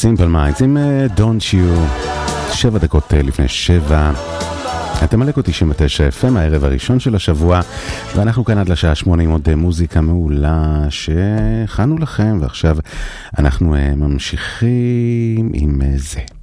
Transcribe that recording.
סימפל מיינדס עם Don't You, 7 דקות לפני 7. אתם מלאקו 99 FM, הערב הראשון של השבוע, ואנחנו כאן עד לשעה 8 עם עוד מוזיקה מעולה שהכנו לכם, ועכשיו אנחנו ממשיכים עם זה.